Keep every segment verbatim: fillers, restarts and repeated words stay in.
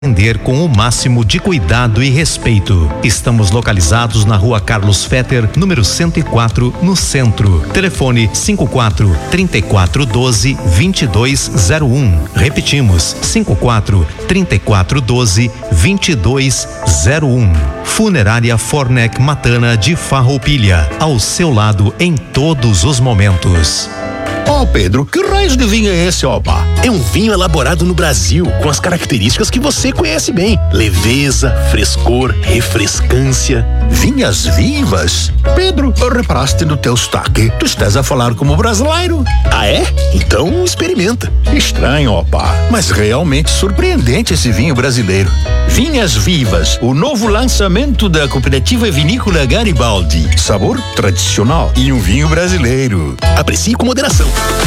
Atender com o máximo de cuidado e respeito. Estamos localizados na Rua Carlos Fetter, número cento e quatro, no centro. Telefone cinco quatro, três quatro um dois, dois dois zero um. Repetimos, cinco quatro, três quatro um dois, dois dois zero um. Funerária Fornec Matana de Farroupilha, ao seu lado em todos os momentos. Ó, oh, Pedro, que raios de vinho é esse, opa? É um vinho elaborado no Brasil, com as características que você conhece bem: leveza, frescor, refrescância. Vinhas vivas? Pedro, reparaste no teu sotaque? Tu estás a falar como brasileiro. Ah, é? Então experimenta. Estranho, opa, mas realmente surpreendente esse vinho brasileiro. Vinhas Vivas, o novo lançamento da Cooperativa Vinícola Garibaldi. Sabor tradicional e um vinho brasileiro. Aprecie com moderação.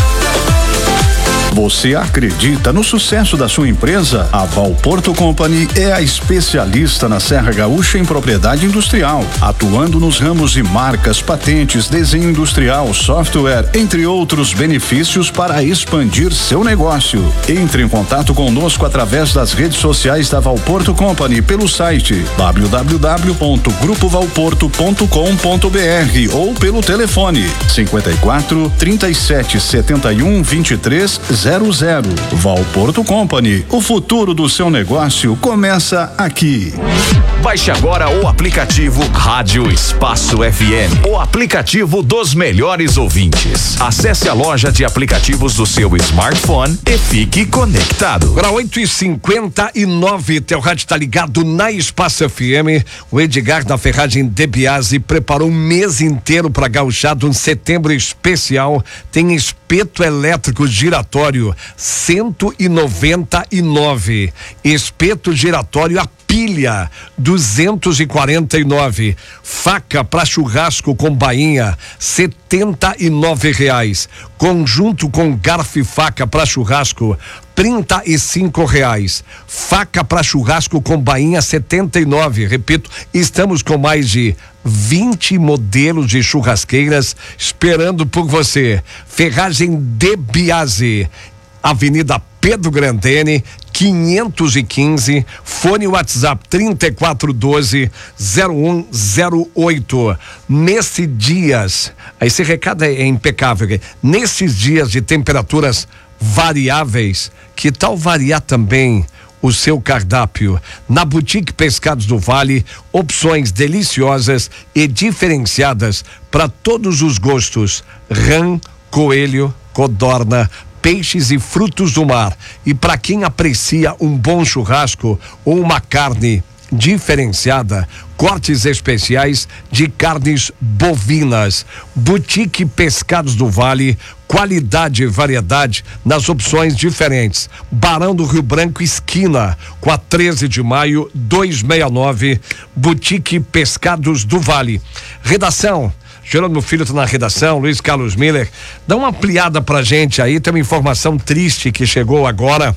Você acredita no sucesso da sua empresa? A Valporto Company é a especialista na Serra Gaúcha em propriedade industrial, atuando nos ramos de marcas, patentes, desenho industrial, software, entre outros benefícios para expandir seu negócio. Entre em contato conosco através das redes sociais da Valporto Company pelo site w w w ponto grupo valporto ponto com ponto b r ou pelo telefone cinquenta e quatro, trinta e sete, setenta e um, vinte e três zero zero. Valporto Company, o futuro do seu negócio começa aqui. Baixe agora o aplicativo Rádio Espaço F M, o aplicativo dos melhores ouvintes. Acesse a loja de aplicativos do seu smartphone e fique conectado. Agora oito e cinquenta e nove, teu rádio tá ligado na Espaço F M. O Edgar da Ferragem De Biasi preparou um mês inteiro para gauchado, um setembro especial. Tem espeto elétrico giratório cento e noventa e nove, espeto giratório a pilha duzentos e quarenta e nove, faca para churrasco com bainha setenta e nove reais, conjunto com garfo e faca para churrasco trinta e cinco reais, faca para churrasco com bainha setenta e nove. Repito, estamos com mais de vinte modelos de churrasqueiras esperando por você. Ferragem De Biasi, Avenida Pedro Grandene, quinhentos e quinze, fone WhatsApp trinta e quatro doze, zero um zero oito. Nesse dias, esse recado é impecável, nesses dias de temperaturas variáveis, que tal variar também o seu cardápio? Na Boutique Pescados do Vale, opções deliciosas e diferenciadas para todos os gostos: rã, coelho, codorna, peixes e frutos do mar. E para quem aprecia um bom churrasco ou uma carne diferenciada, cortes especiais de carnes bovinas. Boutique Pescados do Vale, qualidade e variedade nas opções diferentes. Barão do Rio Branco, esquina com a treze de maio, duzentos e sessenta e nove. Boutique Pescados do Vale. Redação: Geraldo Filho tá na redação, Luiz Carlos Miller. Dá uma ampliada pra gente aí, tem uma informação triste que chegou agora.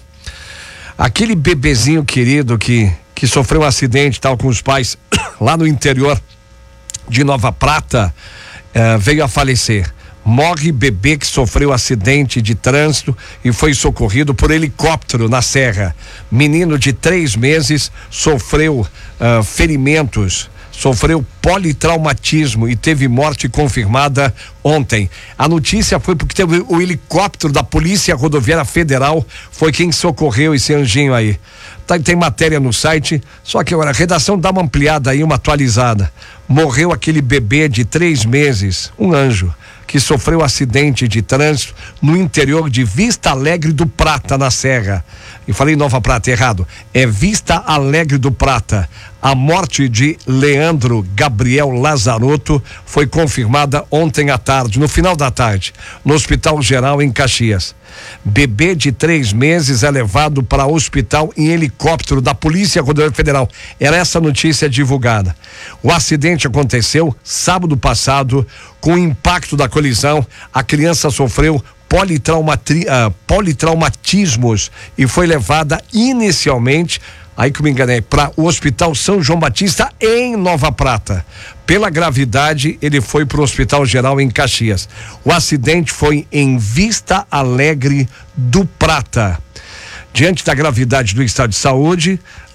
Aquele bebezinho querido que, que sofreu um acidente tal com os pais lá no interior de Nova Prata, eh, veio a falecer. Morre bebê que sofreu acidente de trânsito e foi socorrido por helicóptero na serra. Menino de três meses sofreu uh, ferimentos, sofreu politraumatismo e teve morte confirmada ontem. A notícia foi porque teve o helicóptero da Polícia Rodoviária Federal, foi quem socorreu esse anjinho aí. Tá, tem matéria no site, só que agora a redação dá uma ampliada aí, uma atualizada. Morreu aquele bebê de três meses, um anjo, que sofreu acidente de trânsito no interior de Vista Alegre do Prata, na Serra. E falei Nova Prata, errado. É Vista Alegre do Prata. A morte de Leandro Gabriel Lazarotto foi confirmada ontem à tarde, no final da tarde, no Hospital Geral em Caxias. Bebê de três meses é levado para o hospital em helicóptero da Polícia Rodoviária Federal. Era essa notícia divulgada. O acidente aconteceu sábado passado. Com o impacto da colisão, a criança sofreu politraumatri, uh, politraumatismos e foi levada inicialmente, aí que me enganei, para o Hospital São João Batista em Nova Prata. Pela gravidade, ele foi para o Hospital Geral em Caxias. O acidente foi em Vista Alegre do Prata. Diante da gravidade do estado de saúde,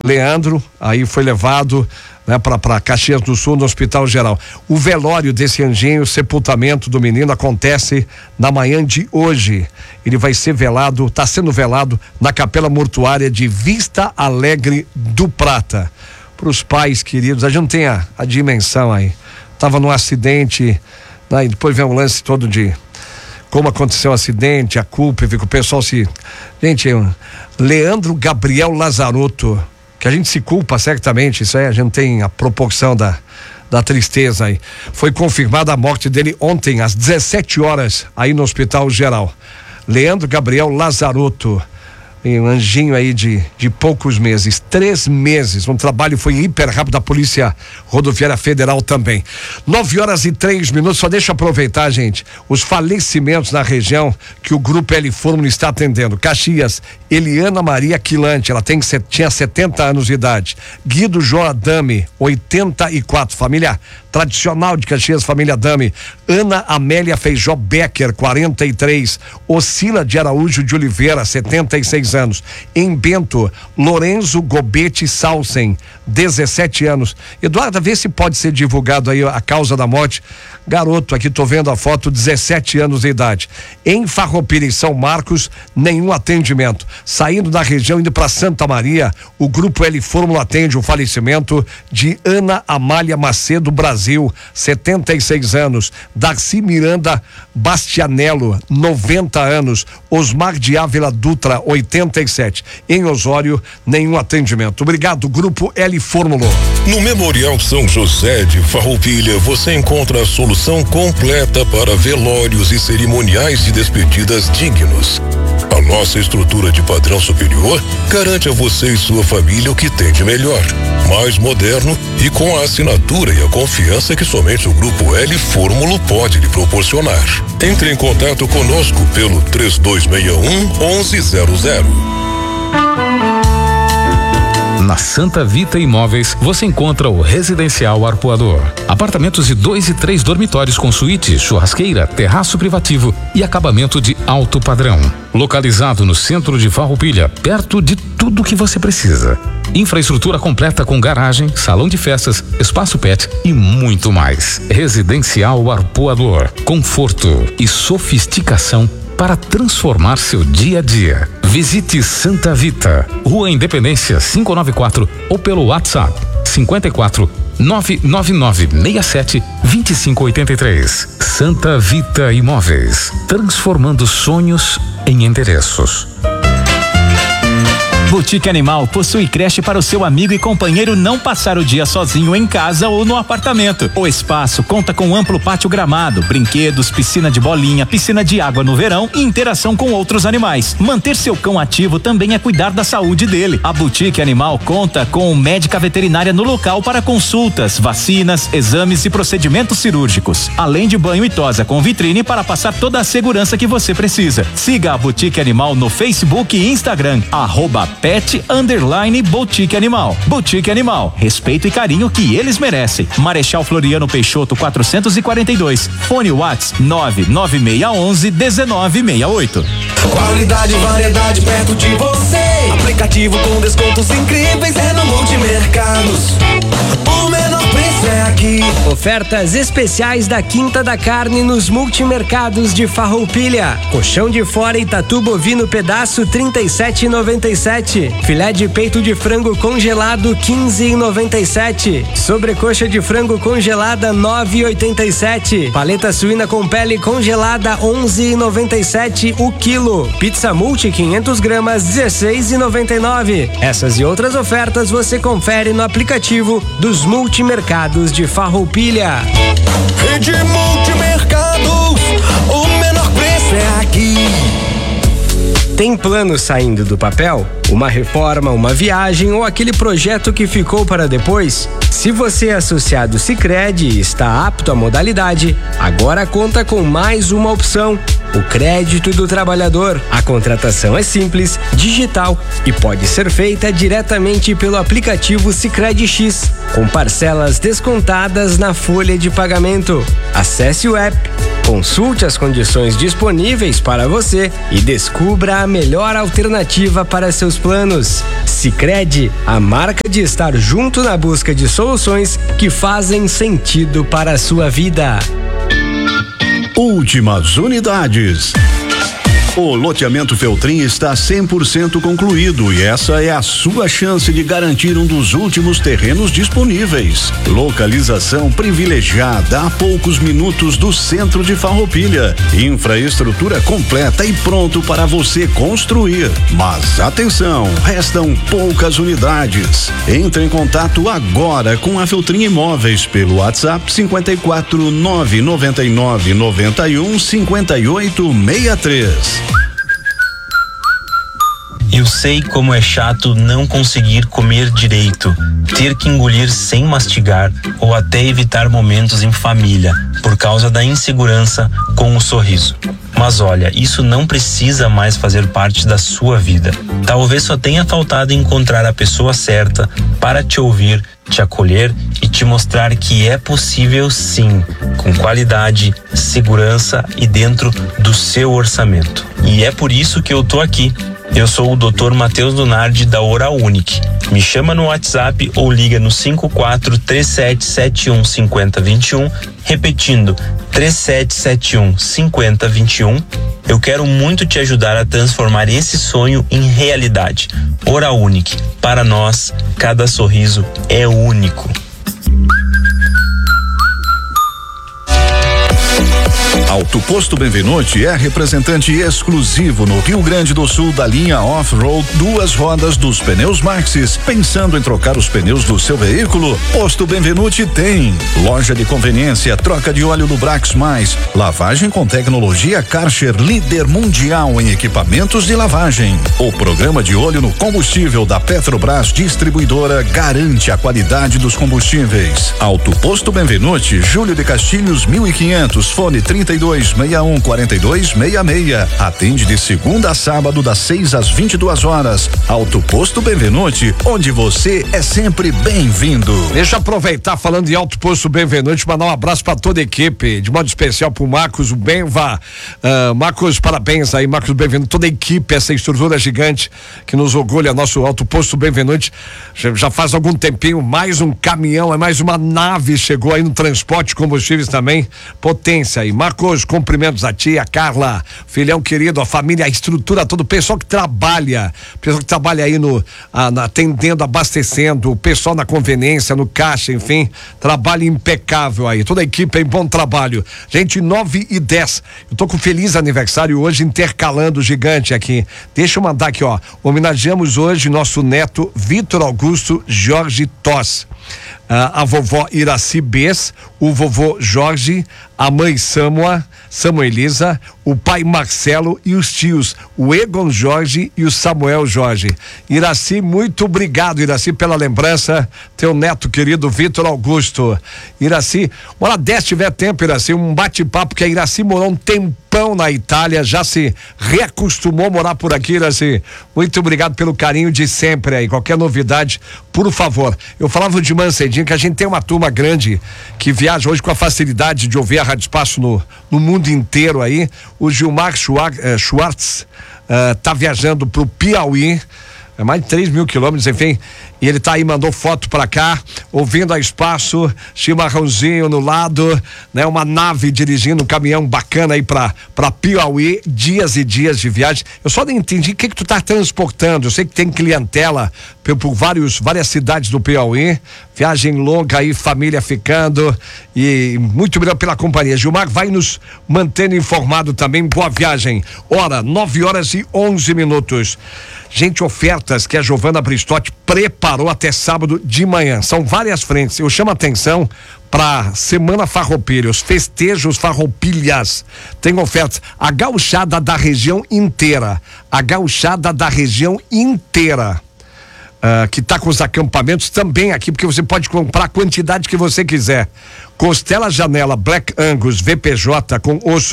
Leandro, aí foi levado, né, para Caxias do Sul, no Hospital Geral. O velório desse anjinho, o sepultamento do menino acontece na manhã de hoje. Ele vai ser velado, está sendo velado na Capela Mortuária de Vista Alegre do Prata. Para os pais queridos, a gente não tem a, a dimensão aí. Tava num acidente, né, e depois vem um lance todo de como aconteceu o acidente, a culpa, fica o pessoal se... Gente, Leandro Gabriel Lazarotto, que a gente se culpa certamente, isso aí a gente tem a proporção da, da tristeza aí. Foi confirmada a morte dele ontem às dezessete horas aí no Hospital Geral. Leandro Gabriel Lazarotto, um anjinho aí de, de poucos meses, três meses, um trabalho foi hiper rápido da Polícia Rodoviária Federal também. Nove horas e três minutos, só deixa eu aproveitar, gente, os falecimentos na região que o Grupo L Fórmula está atendendo. Caxias, Eliana Maria Quilante, ela tem, tinha setenta anos de idade. Guido Joadame, oitenta e quatro, família tradicional de Caxias, família Dame. Ana Amélia Feijó Becker, quarenta e três. Ocila de Araújo de Oliveira, setenta e seis anos. Em Bento, Lorenzo Gobete Salsen, dezessete anos. Eduardo, vê se pode ser divulgado aí a causa da morte. Garoto, aqui tô vendo a foto, dezessete anos de idade. Em Farroupilha e São Marcos, nenhum atendimento. Saindo da região, indo para Santa Maria, o Grupo L Fórmula atende o falecimento de Ana Amália Macedo Brasil, setenta e seis anos. Darcy Miranda Bastianello, noventa anos. Osmar de Ávila Dutra, oitenta e sete. Em Osório, nenhum atendimento. Obrigado, Grupo L Fórmula. No Memorial São José de Farroupilha, você encontra a solução completa para velórios e cerimoniais de despedidas dignos. A nossa estrutura de padrão superior garante a você e sua família o que tem de melhor, mais moderno e com a assinatura e a confiança que somente o Grupo L Fórmula pode lhe proporcionar. Entre em contato conosco pelo três dois seis um, onze zero zero. Na Santa Vita Imóveis, você encontra o Residencial Arpoador. Apartamentos de dois e três dormitórios com suíte, churrasqueira, terraço privativo e acabamento de alto padrão. Localizado no centro de Farroupilha, perto de tudo que você precisa. Infraestrutura completa com garagem, salão de festas, espaço pet e muito mais. Residencial Arpoador. Conforto e sofisticação para transformar seu dia a dia. Visite Santa Vita, Rua Independência quinhentos e noventa e quatro ou pelo WhatsApp cinquenta e quatro, nove nove nove, seis sete, dois cinco oito três. Santa Vita Imóveis, transformando sonhos em endereços. Boutique Animal possui creche para o seu amigo e companheiro não passar o dia sozinho em casa ou no apartamento. O espaço conta com amplo pátio gramado, brinquedos, piscina de bolinha, piscina de água no verão e interação com outros animais. Manter seu cão ativo também é cuidar da saúde dele. A Boutique Animal conta com médica veterinária no local para consultas, vacinas, exames e procedimentos cirúrgicos, além de banho e tosa com vitrine para passar toda a segurança que você precisa. Siga a Boutique Animal no Facebook e Instagram, arroba Pet Underline Boutique Animal. Boutique Animal, respeito e carinho que eles merecem. Marechal Floriano Peixoto quatrocentos e quarenta e dois. Fone Whats nove nove seis um um, um nove seis oito. Qualidade e variedade perto de você. Aplicativo com descontos incríveis é no Multimercados. O menor preço é aqui. Ofertas especiais da Quinta da Carne nos Multimercados de Farroupilha. Colchão de fora e tatu bovino pedaço trinta e sete e noventa e sete. Filé de peito de frango congelado quinze e noventa e sete. Sobrecoxa de frango congelada nove e oitenta e sete. Paleta suína com pele congelada onze e noventa e sete o quilo. Pizza multi quinhentos gramas dezesseis e noventa e nove. Essas e outras ofertas você confere no aplicativo dos Multimercados de Farroupilha. Rede Multimercados, o menor preço é aqui. Tem plano saindo do papel? Uma reforma, uma viagem ou aquele projeto que ficou para depois? Se você é associado Sicredi e está apto à modalidade, agora conta com mais uma opção: o crédito do trabalhador. A contratação é simples, digital e pode ser feita diretamente pelo aplicativo Sicredi X, com parcelas descontadas na folha de pagamento. Acesse o app Consulte as condições disponíveis para você e descubra a melhor alternativa para seus planos. Sicredi, a marca de estar junto na busca de soluções que fazem sentido para a sua vida. Últimas unidades. O loteamento Feltrin está cem por cento concluído e essa é a sua chance de garantir um dos últimos terrenos disponíveis. Localização privilegiada a poucos minutos do centro de Farroupilha. Infraestrutura completa e pronto para você construir. Mas atenção, restam poucas unidades. Entre em contato agora com a Feltrin Imóveis pelo WhatsApp cinquenta e quatro nove noventa e nove noventa e um cinquenta e oito sessenta e três. Eu sei como é chato não conseguir comer direito, ter que engolir sem mastigar ou até evitar momentos em família por causa da insegurança com o sorriso. Mas olha, isso não precisa mais fazer parte da sua vida. Talvez só tenha faltado encontrar a pessoa certa para te ouvir, te acolher e te mostrar que é possível sim, com qualidade, segurança e dentro do seu orçamento. E é por isso que eu tô aqui. Eu sou o doutor Matheus Lunardi da Oral Unique. Me chama no WhatsApp ou liga no cinco quatro três sete sete um cinco zero dois um, repetindo três sete sete um cinco zero dois um. Eu quero muito te ajudar a transformar esse sonho em realidade. Oral Unique. Para nós, cada sorriso é único. Auto Posto Benvenuti é representante exclusivo no Rio Grande do Sul da linha Off-Road duas rodas dos pneus Maxxis. Pensando em trocar os pneus do seu veículo? Posto Benvenuti tem. Loja de conveniência, troca de óleo do Brax Mais, lavagem com tecnologia Karcher, líder mundial em equipamentos de lavagem. O programa de olho no combustível da Petrobras Distribuidora garante a qualidade dos combustíveis. Auto Posto Benvenuti, Júlio de Castilhos mil e quinhentos, fone trinta e dois, sessenta e um, quarenta e dois, sessenta e seis. Atende de segunda a sábado das seis às vinte e duas horas. Auto Posto Benvenuti, onde você é sempre bem-vindo. Deixa eu aproveitar falando de Auto Posto Benvenuti, mandar um abraço para toda a equipe, de modo especial pro Marcos, o Benva. Uh, Marcos, parabéns aí, Marcos Benvenuti, toda a equipe, essa estrutura gigante que nos orgulha, nosso Auto Posto Benvenuti. Já, já faz algum tempinho, mais um caminhão, é mais uma nave chegou aí no transporte de combustíveis também. Potência aí. Marcos, cumprimentos a ti, a Carla, filhão querido, a família, a estrutura toda, o pessoal que trabalha, o pessoal que trabalha aí no, a, na, atendendo, abastecendo, o pessoal na conveniência, no caixa, enfim, trabalho impecável aí, toda a equipe em bom trabalho. Gente, nove e dez, eu tô com feliz aniversário hoje, intercalando gigante aqui. Deixa eu mandar aqui, ó, homenageamos hoje nosso neto Vitor Augusto Jorge Toss. A, a vovó Iraci Bess, o vovô Jorge, a mãe Samoa, Samuelisa, o pai Marcelo e os tios, o Egon Jorge e o Samuel Jorge. Iraci, muito obrigado, Iraci, pela lembrança, teu neto querido Vitor Augusto. Iraci, bora dez, tiver tempo, Iraci, um bate-papo, que a Iraci morou um tempão na Itália, já se reacostumou a morar por aqui, Iraci. Muito obrigado pelo carinho de sempre aí, qualquer novidade, por favor. Eu falava de manhã cedinho que a gente tem uma turma grande que viaja hoje com a facilidade de ouvir a Rádio Espaço no, no mundo inteiro aí. O Gilmar Schwartz uh, tá viajando pro Piauí, é mais de três mil quilômetros, enfim, e ele tá aí, mandou foto pra cá, ouvindo a Espaço, chimarrãozinho no lado, né? Uma nave dirigindo um caminhão bacana aí pra, pra Piauí, dias e dias de viagem. Eu só não entendi o que que tu tá transportando, eu sei que tem clientela por, por vários, várias cidades do Piauí, viagem longa aí, família ficando, e muito obrigado pela companhia. Gilmar vai nos mantendo informado também, boa viagem. Hora, nove horas e onze minutos. Gente, ofertas que a Giovana Bristotti preparou até sábado de manhã. São várias frentes. Eu chamo a atenção para Semana Farroupilha, os festejos Farroupilhas. Tem ofertas. A gauchada da região inteira. A gauchada da região inteira. Uh, que está com os acampamentos também aqui, porque você pode comprar a quantidade que você quiser. Costela Janela Black Angus V P J com osso,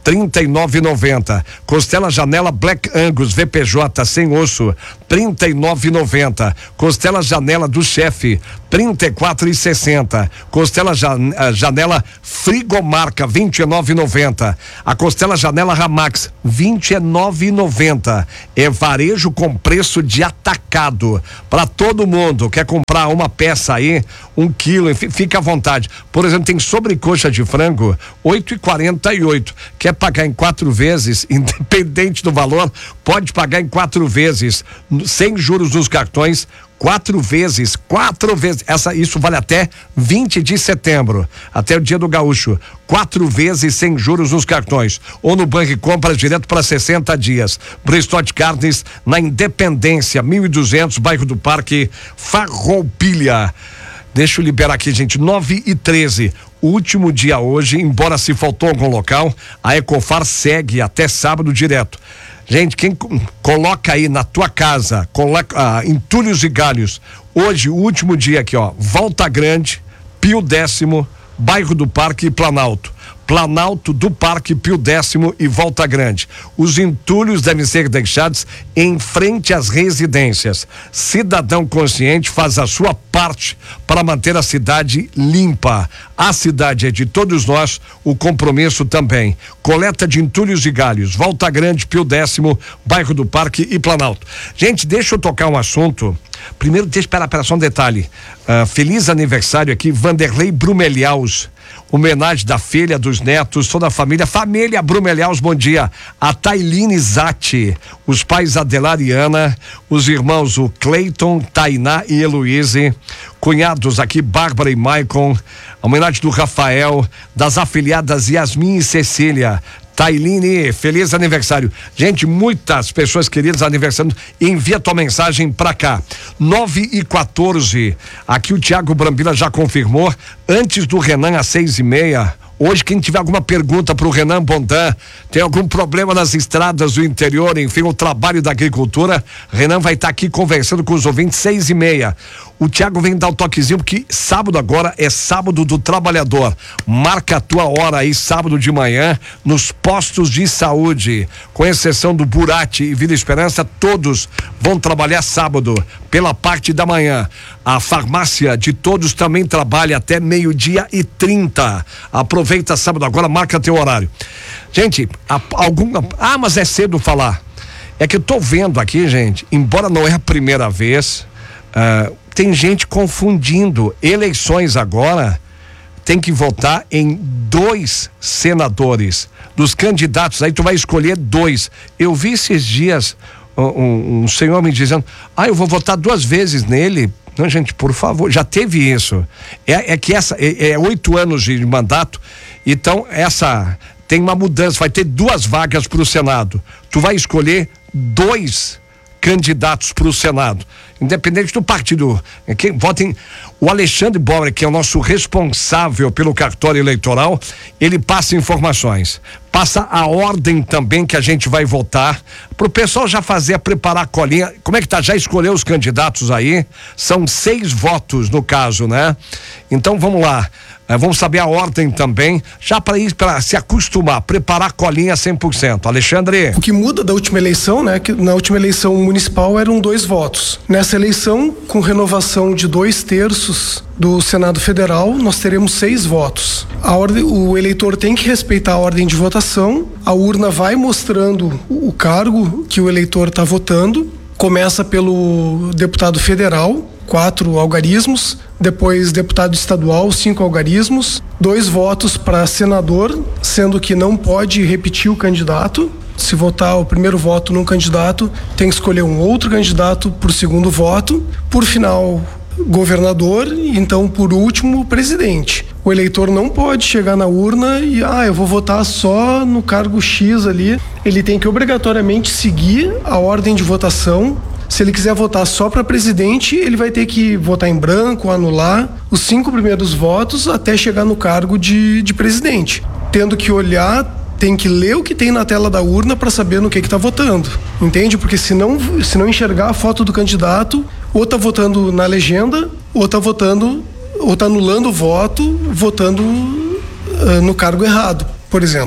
trinta e nove e noventa. Costela Janela Black Angus V P J sem osso, trinta e nove e noventa. Costela Janela do Chefe, trinta e quatro e sessenta. Costela jan, Janela Frigomarca, vinte e nove e noventa. A Costela Janela Ramax, vinte e nove e noventa. É varejo com preço de atacado para todo mundo. Quer comprar uma peça aí, um quilo, enfim, fica à vontade. Por exemplo, tem sobrecoxa de frango, oito e quarenta e oito. Quer pagar em quatro vezes, independente do valor, pode pagar em quatro vezes, sem juros nos cartões. Quatro vezes, quatro vezes, essa, isso vale até vinte de setembro, até o dia do gaúcho, quatro vezes sem juros nos cartões, ou no Banco e Compras direto para sessenta dias. Bristot Carnes, na Independência, mil e duzentos, bairro do Parque, Farroupilha. Deixa eu liberar aqui, gente, nove e treze. O último dia hoje, embora se faltou algum local, a Ecofar segue até sábado direto. Gente, quem coloca aí na tua casa, coloca ah, entulhos e galhos, hoje, o último dia aqui, ó, Volta Grande, Pio Décimo, bairro do Parque e Planalto. Planalto do Parque, Pio Décimo e Volta Grande. Os entulhos devem ser deixados em frente às residências. Cidadão consciente faz a sua parte para manter a cidade limpa. A cidade é de todos nós, o compromisso também. Coleta de entulhos e galhos, Volta Grande, Pio Décimo, bairro do Parque e Planalto. Gente, deixa eu tocar um assunto. Primeiro, deixa, espera, espera, só um detalhe. Uh, feliz aniversário aqui, Vanderlei Brumelhaus. Homenagem da filha, dos netos, toda a família. Família Brumelhaus, bom dia. A Tailine Zatti, os pais Adelar e Ana, os irmãos o Cleiton, Tainá e Heloíse, cunhados aqui, Bárbara e Maicon, a homenagem do Rafael, das afiliadas Yasmin e Cecília. Tailine, feliz aniversário. Gente, muitas pessoas queridas aniversariando, envia tua mensagem pra cá. nove e quatorze. Aqui o Tiago Brambila já confirmou, antes do Renan às seis e meia. Hoje, quem tiver alguma pergunta para o Renan Bondan, tem algum problema nas estradas do interior, enfim, o trabalho da agricultura, Renan vai estar tá aqui conversando com os ouvintes, seis e meia. O Tiago vem dar o toquezinho, porque sábado agora é sábado do trabalhador. Marca a tua hora aí, sábado de manhã, nos postos de saúde, com exceção do Burati e Vida Esperança, todos vão trabalhar sábado, pela parte da manhã. A farmácia de todos também trabalha até meio-dia e trinta. Aproveita sábado agora, marca teu horário. Gente, a, alguma. Ah, mas é cedo falar. É que eu tô vendo aqui, gente, embora não é a primeira vez, uh, tem gente confundindo. Eleições agora tem que votar em dois senadores. Dos candidatos, aí tu vai escolher dois. Eu vi esses dias um, um, um senhor me dizendo, ah, eu vou votar duas vezes nele. Não, gente, por favor, já teve isso. É, é que essa, é, é oito anos de mandato, então essa, tem uma mudança, vai ter duas vagas para o Senado. Tu vai escolher dois candidatos para o Senado, independente do partido. Quem votem, o Alexandre Bauer, que é o nosso responsável pelo cartório eleitoral, ele passa informações, passa a ordem também que a gente vai votar, para o pessoal já fazer, preparar a colinha. Como é que tá? Já escolheu os candidatos aí? São seis votos no caso, né? Então vamos lá. É, vamos saber a ordem também, já para ir, para se acostumar, preparar a colinha cem por cento. Alexandre. O que muda da última eleição, né? Que na última eleição municipal eram dois votos. Nessa eleição, com renovação de dois terços do Senado Federal, nós teremos seis votos. A ordem, o eleitor tem que respeitar a ordem de votação, a urna vai mostrando o cargo que o eleitor está votando, começa pelo deputado federal, quatro algarismos, depois deputado estadual, cinco algarismos, dois votos para senador, sendo que não pode repetir o candidato. Se votar o primeiro voto num candidato, tem que escolher um outro candidato por segundo voto. Por final, governador e então por último presidente. O eleitor não pode chegar na urna e ah, eu vou votar só no cargo X ali. Ele tem que obrigatoriamente seguir a ordem de votação. Se ele quiser votar só para presidente, ele vai ter que votar em branco, anular os cinco primeiros votos até chegar no cargo de, de presidente. Tendo que olhar, tem que ler o que tem na tela da urna para saber no que está votando. Entende? Porque se não, se não enxergar a foto do candidato, ou está votando na legenda, ou está votando, ou está anulando o voto, votando uh, no cargo errado, por exemplo.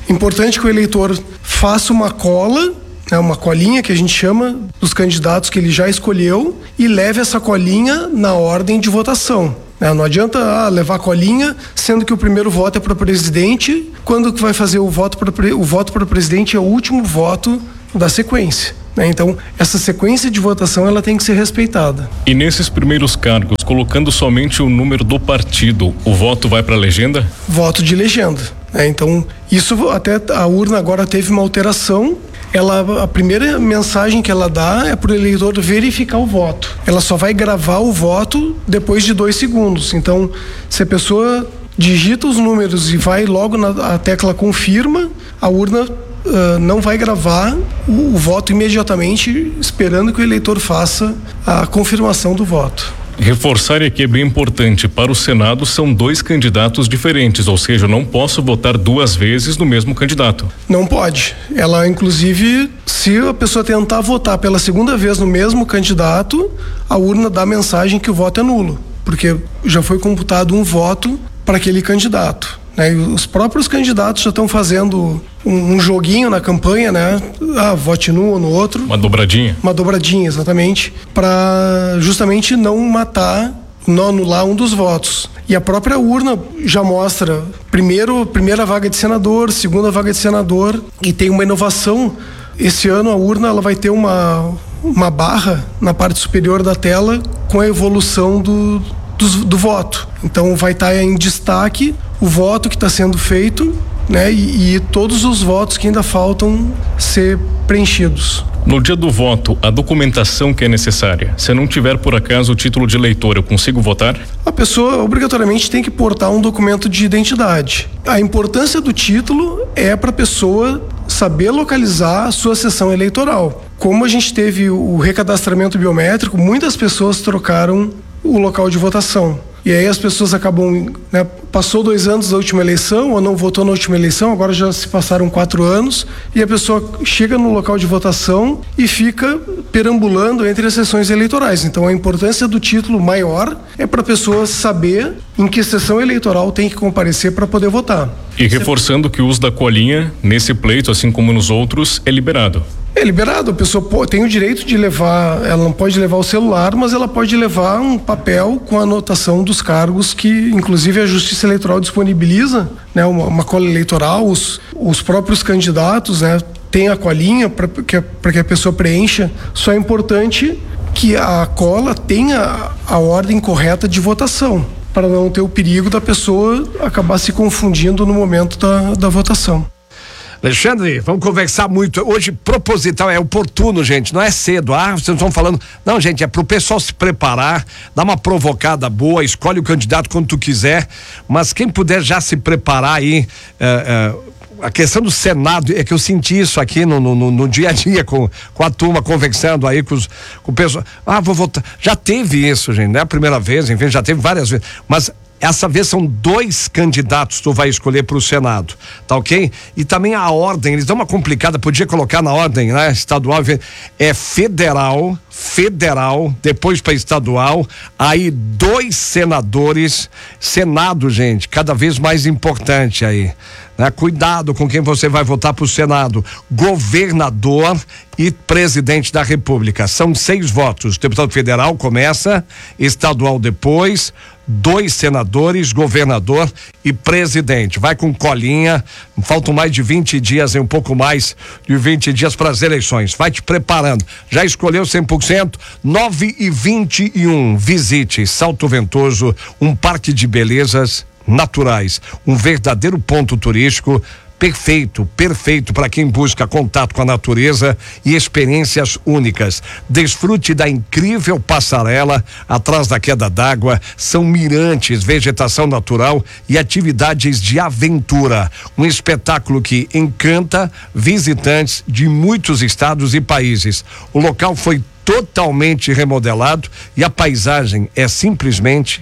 Importante que o eleitor faça uma cola, né, uma colinha que a gente chama dos candidatos que ele já escolheu e leve essa colinha na ordem de votação. Né? Não adianta ah, levar a colinha, sendo que o primeiro voto é para presidente, quando que vai fazer o voto para o voto para presidente é o último voto da sequência. Né? Então, essa sequência de votação ela tem que ser respeitada. E nesses primeiros cargos, colocando somente o número do partido, o voto vai para a legenda? Voto de legenda. Né? Então, isso até a urna agora teve uma alteração. Ela, a primeira mensagem que ela dá é para o eleitor verificar o voto. Ela só vai gravar o voto depois de dois segundos. Então, se a pessoa digita os números e vai logo na a tecla confirma, a urna Uh, não vai gravar o, o voto imediatamente, esperando que o eleitor faça a confirmação do voto. Reforçar aqui é bem importante. Para o Senado são dois candidatos diferentes, ou seja, eu não posso votar duas vezes no mesmo candidato. Não pode. Ela, inclusive, se a pessoa tentar votar pela segunda vez no mesmo candidato, a urna dá a mensagem que o voto é nulo, porque já foi computado um voto para aquele candidato. Né, e os próprios candidatos já estão fazendo um, um joguinho na campanha, né? Ah, vote num ou no outro. Uma dobradinha. Uma dobradinha, exatamente, para justamente não matar, não anular um dos votos. E a própria urna já mostra primeiro, primeira vaga de senador, segunda vaga de senador, e tem uma inovação. Esse ano a urna ela vai ter uma, uma barra na parte superior da tela com a evolução do, do, do voto. Então vai estar em destaque o voto que está sendo feito, né? E, e todos os votos que ainda faltam ser preenchidos. No dia do voto, a documentação que é necessária, se eu não tiver por acaso o título de eleitor, eu consigo votar? A pessoa obrigatoriamente tem que portar um documento de identidade. A importância do título é para a pessoa saber localizar a sua sessão eleitoral. Como a gente teve o recadastramento biométrico, muitas pessoas trocaram o local de votação. E aí as pessoas acabam, né, passou dois anos da última eleição, ou não votou na última eleição, agora já se passaram quatro anos, e a pessoa chega no local de votação e fica perambulando entre as sessões eleitorais. Então a importância do título maior é para a pessoa saber em que sessão eleitoral tem que comparecer para poder votar. E reforçando que o uso da colinha nesse pleito, assim como nos outros, é liberado. É liberado, a pessoa tem o direito de levar, ela não pode levar o celular, mas ela pode levar um papel com a anotação dos cargos que, inclusive, a Justiça Eleitoral disponibiliza, né, uma, uma cola eleitoral, os, os próprios candidatos, né, tem a colinha para que, para que a pessoa preencha. Só é importante que a cola tenha a ordem correta de votação, para não ter o perigo da pessoa acabar se confundindo no momento da, da votação. Alexandre, vamos conversar muito. Hoje, proposital, é oportuno, gente, não é cedo. Ah, vocês estão falando. Não, gente, é pro pessoal se preparar, dar uma provocada boa, escolhe o candidato quando tu quiser, mas quem puder já se preparar aí. É, é, a questão do Senado, é que eu senti isso aqui no, no, no dia a dia com, com a turma, conversando aí com, os, com o pessoal. Ah, vou votar. Já teve isso, gente, não é a primeira vez, enfim, já teve várias vezes. Mas essa vez são dois candidatos que tu vai escolher para o Senado, tá ok? E também a ordem, eles dão uma complicada, podia colocar na ordem, né? Estadual, é federal, federal, depois para estadual, aí dois senadores, Senado, gente, cada vez mais importante aí, né? Cuidado com quem você vai votar para o Senado, governador e presidente da República, são seis votos, deputado federal começa, estadual depois, dois senadores, governador e presidente. Vai com colinha, faltam mais de vinte dias e um pouco mais de vinte dias para as eleições. Vai te preparando. Já escolheu cem por cento? nove e vinte e um. Visite Salto Ventoso, um parque de belezas naturais, um verdadeiro ponto turístico. Perfeito, perfeito para quem busca contato com a natureza e experiências únicas. Desfrute da incrível passarela atrás da queda d'água, são mirantes, vegetação natural e atividades de aventura. Um espetáculo que encanta visitantes de muitos estados e países. O local foi totalmente remodelado e a paisagem é simplesmente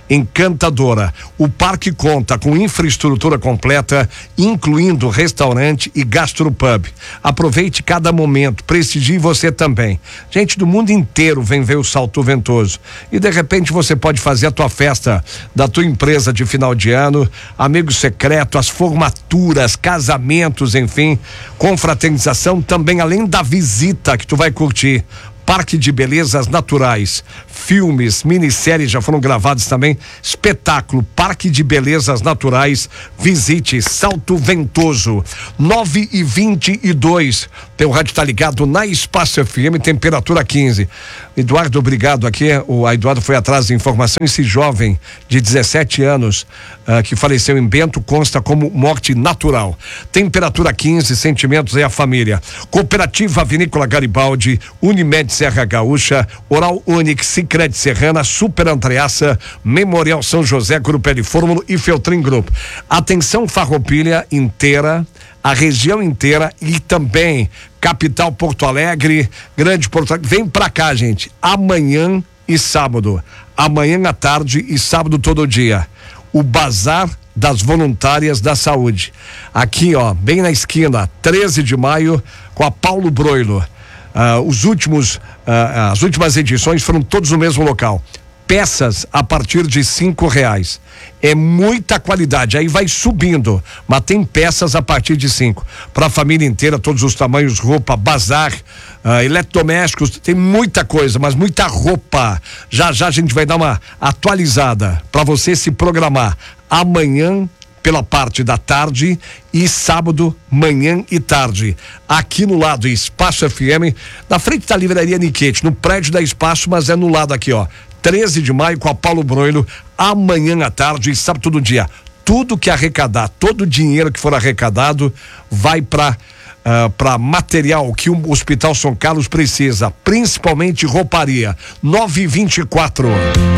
encantadora. O parque conta com infraestrutura completa, incluindo restaurante e gastropub. Aproveite cada momento, prestigie você também. Gente do mundo inteiro vem ver o Salto Ventoso. E de repente você pode fazer a tua festa da tua empresa de final de ano, amigo secreto, as formaturas, casamentos, enfim, confraternização também, além da visita que tu vai curtir. Parque de belezas naturais, filmes, minisséries já foram gravados também, espetáculo, Parque de Belezas Naturais, visite Salto Ventoso, nove e vinte e dois, teu rádio tá ligado na Espaço F M, temperatura quinze. Eduardo, obrigado aqui, o Eduardo foi atrás de informação, esse jovem de dezessete anos uh, que faleceu em Bento consta como morte natural. Temperatura quinze, sentimentos é a família. Cooperativa Vinícola Garibaldi, Unimed Serra Gaúcha, Oral Unique, Sicredi Serrana, Super Andreaça, Memorial São José, Grupo L Fórmulo e Feltrin Group. Atenção Farroupilha inteira, a região inteira e também capital Porto Alegre, Grande Porto Alegre, vem pra cá, gente, amanhã e sábado, amanhã à tarde e sábado todo dia, o Bazar das Voluntárias da Saúde, aqui ó, bem na esquina, treze de maio, com a Paulo Broilo. Uh, os últimos, uh, as últimas edições foram todos no mesmo local. Peças a partir de cinco reais. É muita qualidade, aí vai subindo, mas tem peças a partir de cinco. Para a família inteira, todos os tamanhos, roupa, bazar, uh, eletrodomésticos, tem muita coisa, mas muita roupa. Já já a gente vai dar uma atualizada para você se programar. Amanhã pela parte da tarde e sábado, manhã e tarde. Aqui no lado Espaço F M, na frente da livraria Niquete, no prédio da Espaço, mas é no lado aqui, ó. treze de maio com a Paulo Broilo, amanhã à tarde e sábado todo dia. Tudo que arrecadar, todo o dinheiro que for arrecadado vai para Uh, para material que o Hospital São Carlos precisa, principalmente rouparia. nove e vinte e quatro.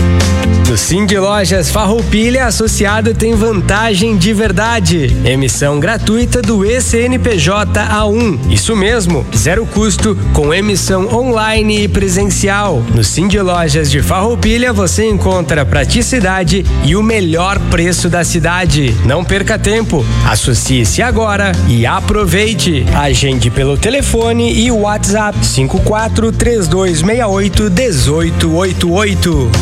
No Cindy Lojas Farroupilha, associado tem vantagem de verdade. Emissão gratuita do E C N P J A um. Isso mesmo, zero custo com emissão online e presencial. No Cindy Lojas de Farroupilha você encontra praticidade e o melhor preço da cidade. Não perca tempo, associe-se agora e aproveite. Agende pelo telefone e o WhatsApp cinco quatro três dois seis oito um oito oito oito.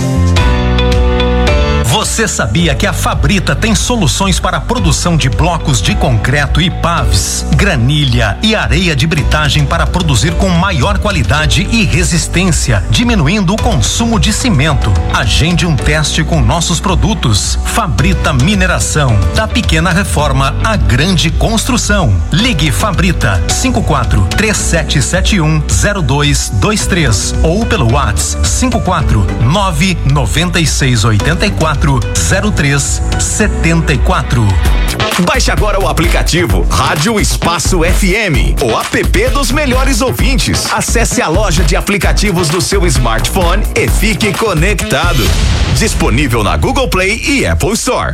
Você sabia que a Fabrita tem soluções para a produção de blocos de concreto e paves, granilha e areia de britagem para produzir com maior qualidade e resistência, diminuindo o consumo de cimento. Agende um teste com nossos produtos. Fabrita Mineração, da pequena reforma à grande construção. Ligue Fabrita cinco quatro três sete sete um zero dois dois três ou pelo WhatsApp cinco quatro nove nove seis oito quatro zero três sete quatro. Baixe agora o aplicativo Rádio Espaço F M, o app dos melhores ouvintes. Acesse a loja de aplicativos do seu smartphone e fique conectado. Disponível na Google Play e Apple Store.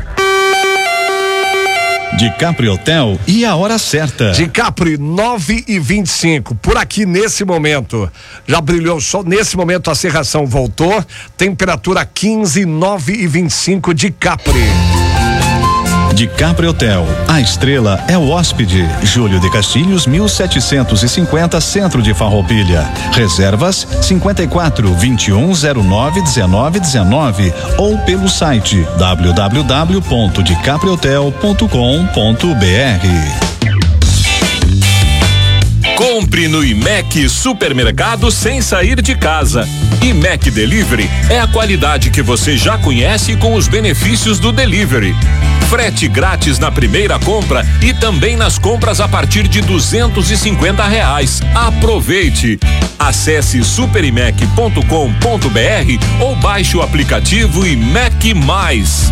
De Capri Hotel e a hora certa. De Capri, nove e vinte e cinco. Por aqui nesse momento. Já brilhou o sol. Nesse momento a serração voltou. Temperatura quinze, nove e vinte e cinco de Capri. De Capri Hotel, a estrela é o hóspede. Júlio de Castilhos, mil setecentos e cinquenta, centro de Farroupilha. Reservas cinquenta e quatro, vinte e um, zero nove, dezenove, dezenove ou pelo site w w w ponto de capri hotel ponto com ponto b r. Compre no I M E C Supermercado sem sair de casa. I M E C Delivery é a qualidade que você já conhece com os benefícios do delivery. Frete grátis na primeira compra e também nas compras a partir de duzentos e cinquenta reais. Aproveite! Acesse super imec ponto com ponto b r ou baixe o aplicativo I M E C Mais.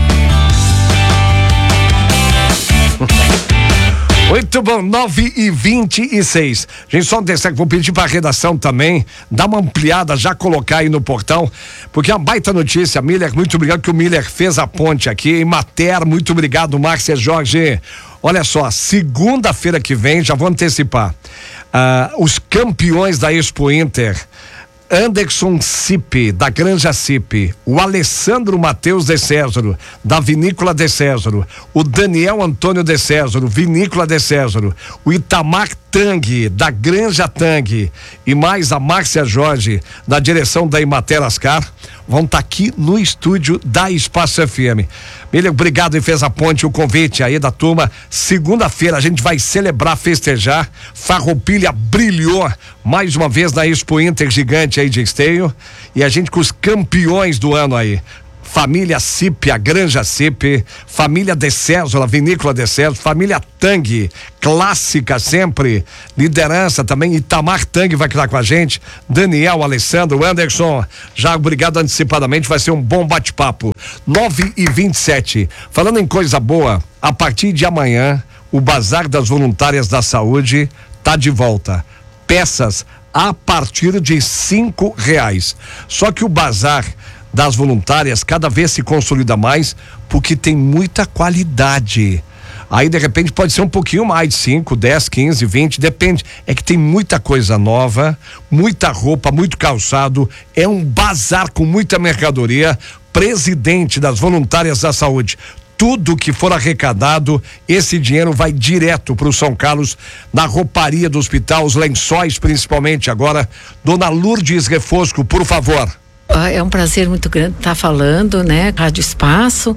Muito bom, nove e vinte e seis. Gente, só um destaque, vou pedir para a redação também, dar uma ampliada, já colocar aí no portão, porque é uma baita notícia. Miller, muito obrigado que o Miller fez a ponte aqui. Em Mater, muito obrigado, Márcia Jorge. Olha só, segunda-feira que vem, já vou antecipar, uh, os campeões da Expo Inter Anderson Cipe, da Granja Cipe, o Alessandro Matheus de Césaro, da Vinícola de Césaro, o Daniel Antônio de Césaro, Vinícola de Césaro, o Itamar Tang, da Granja Tang, e mais a Márcia Jorge, da direção da Imater Ascar, vão estar tá aqui no estúdio da Espaço F M. Milha, obrigado e fez a ponte, o convite aí da turma. Segunda-feira a gente vai celebrar, festejar. Farroupilha brilhou mais uma vez na Expo Inter gigante aí de Esteio, e a gente com os campeões do ano aí. Família Cipe, a Granja Cipe, família de César, a Vinícola de César, família Tang, clássica sempre, liderança também, Itamar Tang vai estar com a gente, Daniel, Alessandro, Anderson, já obrigado antecipadamente, vai ser um bom bate-papo. Nove e vinte e sete, falando em coisa boa, a partir de amanhã, o Bazar das Voluntárias da Saúde tá de volta, peças a partir de cinco reais, só que o Bazar das Voluntárias cada vez se consolida mais porque tem muita qualidade. Aí de repente pode ser um pouquinho mais de cinco, dez, quinze, vinte, depende. É que tem muita coisa nova, muita roupa, muito calçado. É um bazar com muita mercadoria. Presidente das Voluntárias da Saúde. Tudo que for arrecadado, esse dinheiro vai direto para o São Carlos, na rouparia do hospital, os lençóis principalmente agora. Dona Lourdes Refosco, por favor. É um prazer muito grande estar falando, né? Rádio Espaço,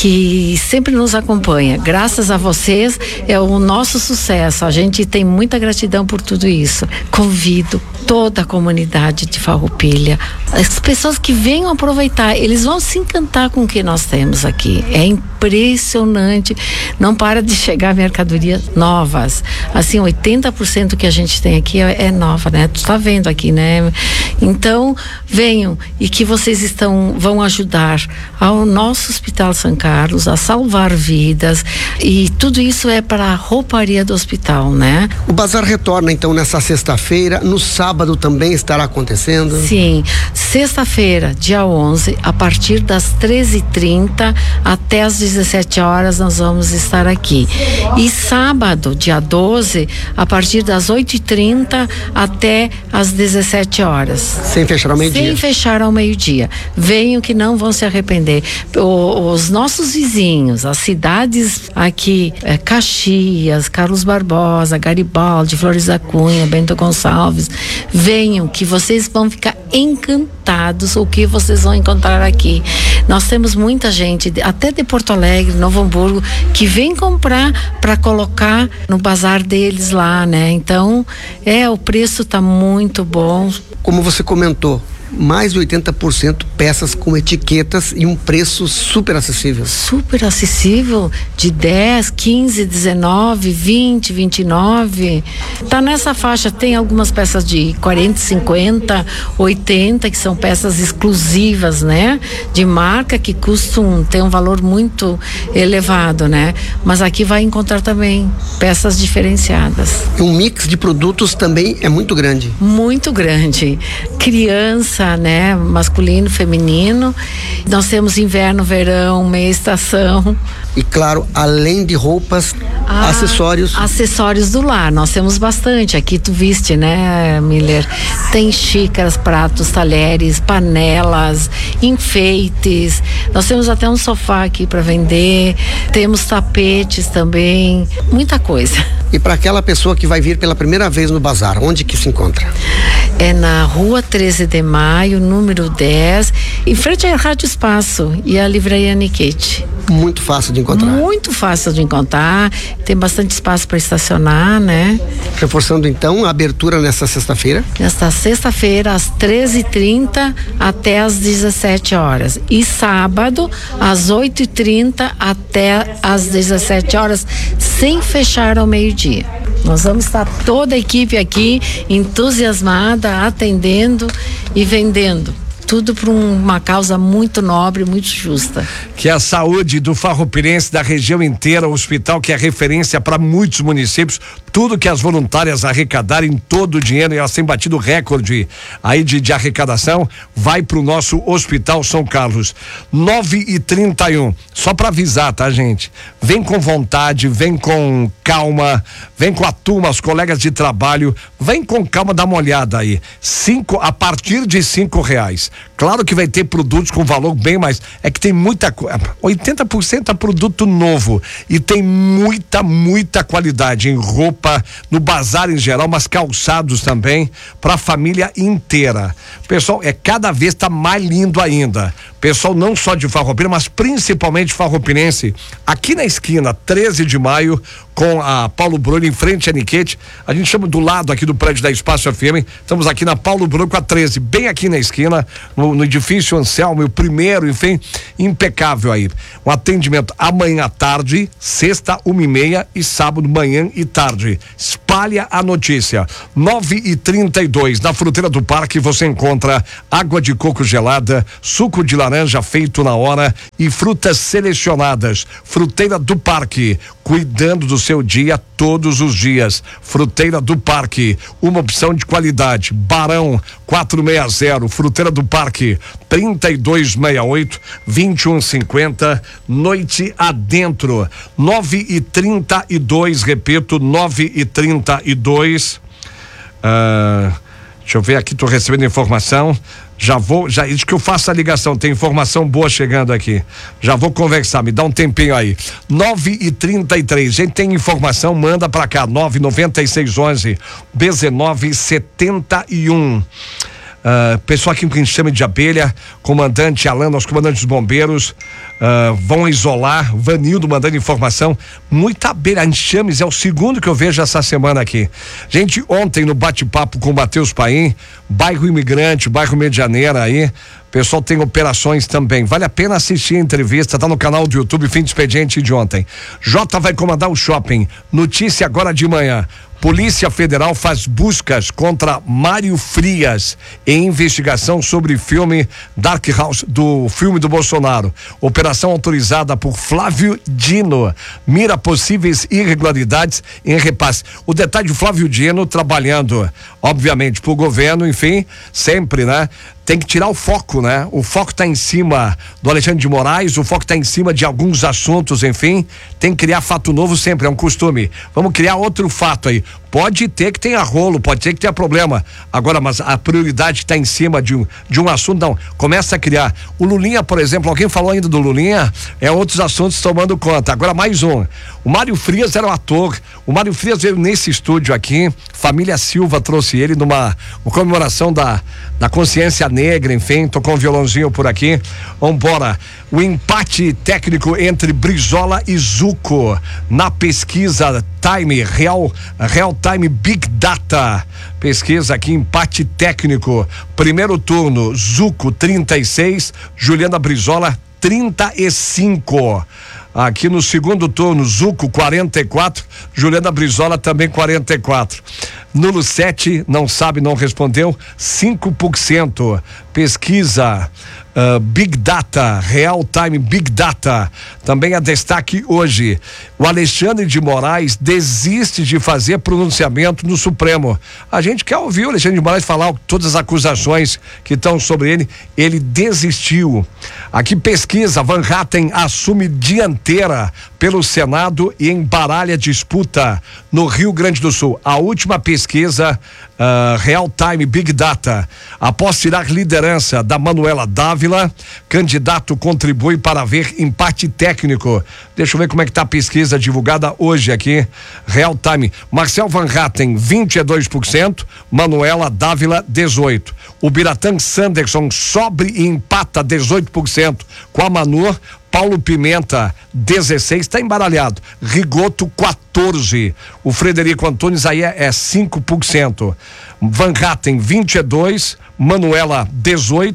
que sempre nos acompanha. Graças a vocês é o nosso sucesso. A gente tem muita gratidão por tudo isso. Convido toda a comunidade de Farroupilha, as pessoas que venham aproveitar, eles vão se encantar com o que nós temos aqui. É impressionante. Não para de chegar mercadorias novas. Assim, oitenta por cento que a gente tem aqui é, é nova, né? Tu tá vendo aqui, né? Então, venham e que vocês estão, vão ajudar ao nosso Hospital São Carlos a salvar vidas, e tudo isso é para a rouparia do hospital, né? O bazar retorna então nessa sexta-feira, no sábado também estará acontecendo? Sim, sexta-feira, dia onze, a partir das treze e trinta até as dezessete horas nós vamos estar aqui. E sábado, dia doze, a partir das oito e trinta até as dezessete horas. Sem fechar ao meio-dia? Sem fechar ao meio-dia. Venham que não vão se arrepender. O, os nossos vizinhos, as cidades aqui, é, Caxias, Carlos Barbosa, Garibaldi, Flores da Cunha, Bento Gonçalves, venham que vocês vão ficar encantados o que vocês vão encontrar aqui. Nós temos muita gente, até de Porto Alegre, Novo Hamburgo, que vem comprar para colocar no bazar deles lá, né? Então, é, o preço tá muito bom. Como você comentou, mais de oitenta por cento peças com etiquetas e um preço super acessível. Super acessível, de dez, quinze, dezenove, vinte, vinte e nove. Tá nessa faixa, tem algumas peças de quarenta, cinquenta, oitenta, que são peças exclusivas, né? De marca, que custam, tem um valor muito elevado, né? Mas aqui vai encontrar também peças diferenciadas. E um mix de produtos também é muito grande. Muito grande. Criança, né, masculino, feminino. Nós temos inverno, verão, meia estação. E claro, além de roupas, ah, acessórios. Acessórios do lar, nós temos bastante. Aqui tu viste, né, Miller? Tem xícaras, pratos, talheres, panelas, enfeites. Nós temos até um sofá aqui para vender. Temos tapetes também, muita coisa. E para aquela pessoa que vai vir pela primeira vez no bazar, onde que se encontra? É na rua treze de maio, número dez, em frente à Rádio Espaço e à Livraria Niquete. Muito fácil de encontrar. Muito fácil de encontrar, tem bastante espaço para estacionar, né? Reforçando então a abertura nesta sexta-feira? Nesta sexta-feira, às treze e trinta até às dezessete horas. E sábado, às oito e trinta até às dezessete horas, sem fechar ao meio-dia. Nós vamos estar toda a equipe aqui entusiasmada, atendendo e vendendo. tudo por uma causa muito nobre, muito justa. Que a saúde do farroupilense, da região inteira, o hospital que é referência para muitos municípios, tudo que as voluntárias arrecadarem, todo o dinheiro, e elas têm batido recorde aí de, de arrecadação, vai para o nosso Hospital São Carlos. nove e trinta e um. Só para avisar, tá, gente? Vem com vontade, vem com calma, vem com a turma, os colegas de trabalho, vem com calma, dá uma olhada aí. Cinco, a partir de cinco reais. Claro que vai ter produtos com valor bem mais. É que tem muita coisa. oitenta por cento é produto novo. E tem muita, muita qualidade em roupa, no bazar em geral, mas calçados também, para a família inteira. Pessoal, é cada vez tá mais lindo ainda. Pessoal, não só de Farroupilha, mas principalmente farroupilhense. Aqui na esquina, treze de maio, com a Paulo Bruni, em frente à Niquete. A gente chama do lado aqui do prédio da Espaço F M. Estamos aqui na Paulo Bruni com a treze, bem aqui na esquina, no, no edifício Anselmo, o primeiro, enfim, impecável aí. Um atendimento amanhã à tarde, sexta, uma e meia, e sábado, manhã e tarde. Espalha a notícia. nove e trinta e dois, na Fruteira do Parque você encontra água de coco gelada, suco de laranja feito na hora e frutas selecionadas. Fruteira do Parque, cuidando do seu dia todos os dias. Fruteira do Parque, uma opção de qualidade. Barão quatrocentos e sessenta, Fruteira do Parque, trinta e dois sessenta e oito, vinte e um cinquenta, noite adentro. nove e trinta e dois, repito, nove e trinta e dois. Uh, deixa eu ver aqui, tô recebendo informação. Já vou, já diz que eu faço a ligação, tem informação boa chegando aqui. Já vou conversar, me dá um tempinho aí. nove e trinta e três, gente, tem informação, manda pra cá, nove noventa e seis onze, dezenove setenta e um. Uh, pessoal aqui com enxame de abelha, comandante Alano, os comandantes dos bombeiros uh, vão isolar. Vanildo mandando informação, muita abelha, enxames, é o segundo que eu vejo essa semana aqui. Gente, ontem no bate-papo com o Matheus Paim, bairro Imigrante, bairro Medianeira aí, o pessoal tem operações também, vale a pena assistir a entrevista, tá no canal do YouTube, fim de expediente de ontem. Jota vai comandar o shopping, notícia agora de manhã. Polícia Federal faz buscas contra Mário Frias em investigação sobre filme Dark House, do filme do Bolsonaro. Operação autorizada por Flávio Dino mira possíveis irregularidades em repasse. O detalhe de Flávio Dino trabalhando, obviamente, pro governo, enfim, sempre, né? Tem que tirar o foco, né? O foco tá em cima do Alexandre de Moraes, o foco tá em cima de alguns assuntos, enfim, tem que criar fato novo sempre, é um costume. Vamos criar outro fato aí. Pode ter que tenha rolo, pode ter que tenha problema. Agora, mas a prioridade está em cima de um, de um assunto, não. Começa a criar. O Lulinha, por exemplo, alguém falou ainda do Lulinha, é outros assuntos tomando conta. Agora, mais um. O Mário Frias era um ator. O Mário Frias veio nesse estúdio aqui. Família Silva trouxe ele numa uma comemoração da, da consciência negra, enfim. Tocou um violãozinho por aqui. Vambora. O empate técnico entre Brizola e Zuco na pesquisa Time, Real, Real Time Big Data. Pesquisa aqui, empate técnico. Primeiro turno, Zuco trinta e seis, Juliana Brizola trinta e cinco. Aqui no segundo turno, Zuco quarenta e quatro, Juliana Brizola também quarenta e quatro. Nulo sete, não sabe, não respondeu, cinco por cento. Pesquisa uh, Big Data, Real Time Big Data, também é destaque hoje. O Alexandre de Moraes desiste de fazer pronunciamento no Supremo. A gente quer ouvir o Alexandre de Moraes falar todas as acusações que estão sobre ele. Ele desistiu. Aqui pesquisa, Van Hatten assume dianteira pelo Senado e embaralha disputa no Rio Grande do Sul. A última pesquisa uh, Real Time Big Data, após tirar liderança da Manuela Dávila, candidato contribui para ver empate técnico. Deixa eu ver como é que tá a pesquisa divulgada hoje aqui. Real Time, Marcel Van Hatten vinte e dois por cento, Manuela Dávila dezoito por cento. O Biratã Sanderson sobe e empata dezoito por cento com a Manu. Paulo Pimenta dezesseis, está embaralhado. Rigoto quatorze. O Frederico Antunes aí é, é cinco por cento. Van Hatten vinte e dois, Manuela dezoito.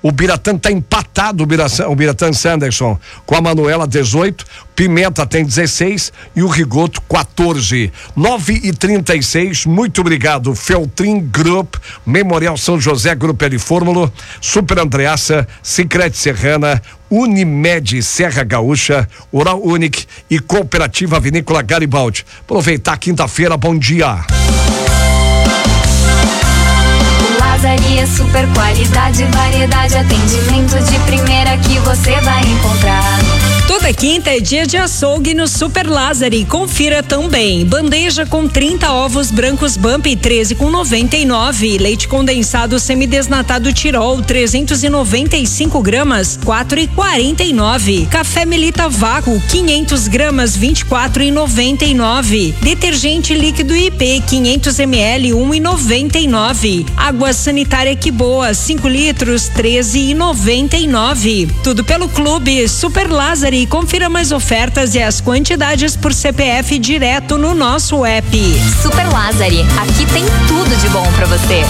O Biratã tá empatado, o Biratã, o Biratã Sanderson, com a Manuela dezoito, Pimenta tem dezesseis e o Rigoto quatorze. nove e trinta e seis, muito obrigado. Feltrin Group, Memorial São José, Grupo L Fórmulo, Super Andreaça, Sicredi Serrana, Unimed Serra Gaúcha, Oral Unique e Cooperativa Vinícola Garibaldi. Aproveitar quinta-feira, bom dia. Lazaria, super qualidade, variedade, atendimento de primeira que você vai encontrar. Toda quinta é dia de açougue no Super Lázari. Confira também. Bandeja com trinta ovos brancos Bump, treze com noventa e nove. Leite condensado semidesnatado Tirol, trezentos e noventa e cinco gramas, quatro e quarenta e nove. Café Melita Vácuo, quinhentos gramas, vinte e quatro e noventa e nove. Detergente líquido I P, quinhentos mililitros, um e noventa e nove. Água sanitária Que Boa, cinco litros, treze e noventa e nove. Tudo pelo Clube Super Lázari. Confira mais ofertas e as quantidades por C P F direto no nosso app. Super Lázari, aqui tem tudo de bom pra você.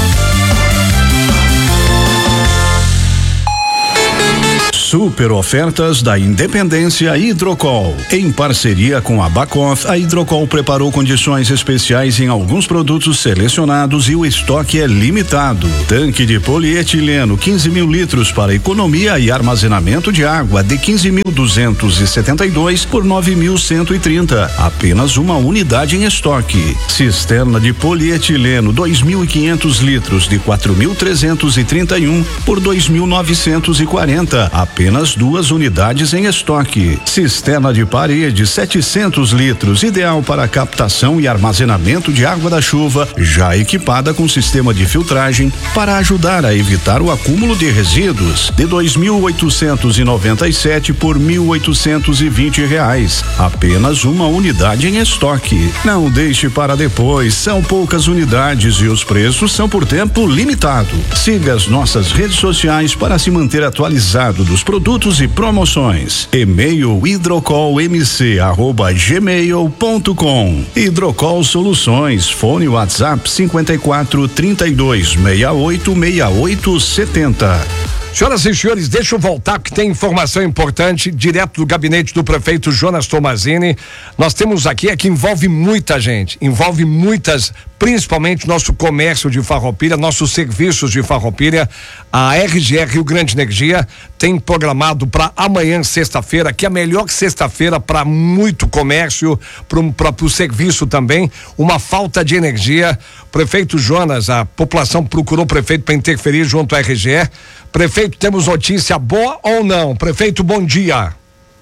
Super ofertas da Independência Hidrocol. Em parceria com a Bacoff, a Hidrocol preparou condições especiais em alguns produtos selecionados e o estoque é limitado. Tanque de polietileno quinze mil litros para economia e armazenamento de água de quinze mil duzentos e setenta e dois por nove mil cento e trinta. Apenas uma unidade em estoque. Cisterna de polietileno dois mil e quinhentos litros de quatro mil trezentos e trinta e um por dois mil novecentos e quarenta. Apenas duas unidades em estoque. Cisterna de parede setecentos litros, ideal para captação e armazenamento de água da chuva, já equipada com sistema de filtragem para ajudar a evitar o acúmulo de resíduos, de dois mil oitocentos e noventa e sete por mil oitocentos e vinte reais. Apenas uma unidade em estoque. Não deixe para depois, são poucas unidades e os preços são por tempo limitado. Siga as nossas redes sociais para se manter atualizado dos produtos e promoções. E-mail hidrocolmc arroba gmail ponto com. Hidrocol Soluções, fone WhatsApp cinquenta e quatro, trinta e dois, sessenta e oito, sessenta e oito, setenta. Senhoras e senhores, deixa eu voltar porque tem informação importante direto do gabinete do prefeito Jonas Tomazini. Nós temos aqui, é que envolve muita gente, envolve muitas, principalmente nosso comércio de Farroupilha, nossos serviços de Farroupilha. A R G E Rio Grande Energia tem programado para amanhã, sexta-feira, que é a melhor sexta-feira para muito comércio, para o serviço também, uma falta de energia. Prefeito Jonas, a população procurou o prefeito para interferir junto à R G E. Prefeito, temos notícia boa ou não? Prefeito, bom dia.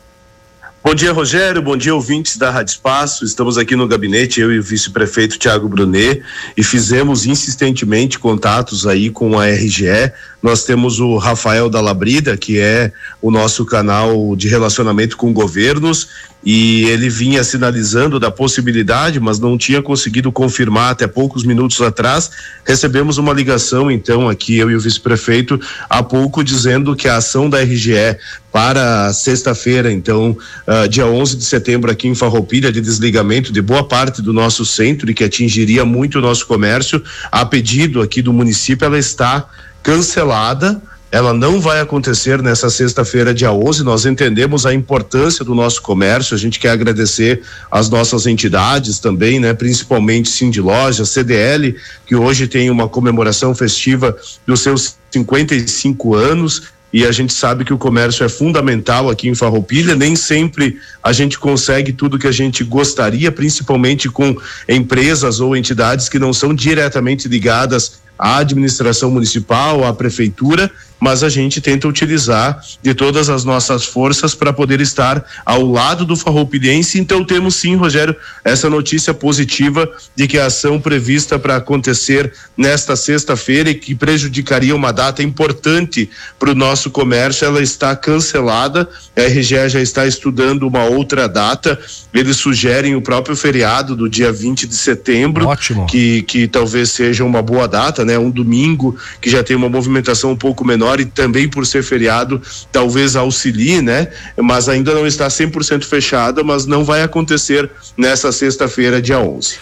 Bom dia, Rogério, bom dia, ouvintes da Rádio Espaço. Estamos aqui no gabinete, eu e o vice-prefeito Tiago Brunet, e fizemos insistentemente contatos aí com a R G E. Nós temos o Rafael Dalabrida, que é o nosso canal de relacionamento com governos, e ele vinha sinalizando da possibilidade, mas não tinha conseguido confirmar até poucos minutos atrás. Recebemos uma ligação, então, aqui, eu e o vice-prefeito, há pouco, dizendo que a ação da R G E para sexta-feira, então, uh, dia onze de setembro, aqui em Farroupilha, de desligamento de boa parte do nosso centro e que atingiria muito o nosso comércio, a pedido aqui do município, ela está cancelada. Ela não vai acontecer nessa sexta-feira, dia onze. Nós entendemos a importância do nosso comércio. A gente quer agradecer às nossas entidades também, né? Principalmente Cindy Loja, C D L, que hoje tem uma comemoração festiva dos seus cinquenta e cinco anos. E a gente sabe que o comércio é fundamental aqui em Farroupilha. Nem sempre a gente consegue tudo que a gente gostaria, principalmente com empresas ou entidades que não são diretamente ligadas à administração municipal, à prefeitura, mas a gente tenta utilizar de todas as nossas forças para poder estar ao lado do farroupilhense. Então temos sim, Rogério, essa notícia positiva de que a ação prevista para acontecer nesta sexta-feira e que prejudicaria uma data importante para o nosso comércio, ela está cancelada. A R G E já está estudando uma outra data. Eles sugerem o próprio feriado do dia vinte de setembro. Ótimo. que que talvez seja uma boa data, né? Um domingo que já tem uma movimentação um pouco menor e também por ser feriado talvez auxilie, né? Mas ainda não está cem por cento fechada, mas não vai acontecer nessa sexta-feira, dia onze.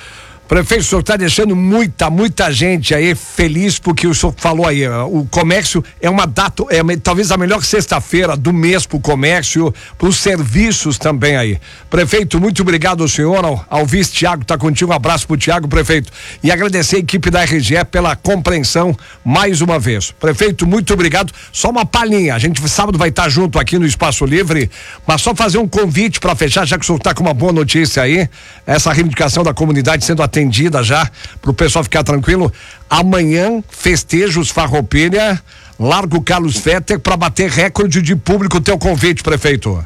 Prefeito, o senhor está deixando muita, muita gente aí feliz porque o senhor falou aí, o comércio é uma data, é talvez a melhor sexta-feira do mês para o comércio, para os serviços também aí. Prefeito, muito obrigado ao senhor, ao, ao vice Tiago, tá contigo, um abraço pro Tiago, prefeito, e agradecer a equipe da R G E pela compreensão mais uma vez. Prefeito, muito obrigado, só uma palhinha, a gente sábado vai estar junto aqui no Espaço Livre, mas só fazer um convite para fechar, já que o senhor está com uma boa notícia aí, essa reivindicação da comunidade sendo atendida atendida já, para o pessoal ficar tranquilo. Amanhã, festejos Farroupilha, Largo Carlos Fetter, para bater recorde de público. Teu convite, prefeito.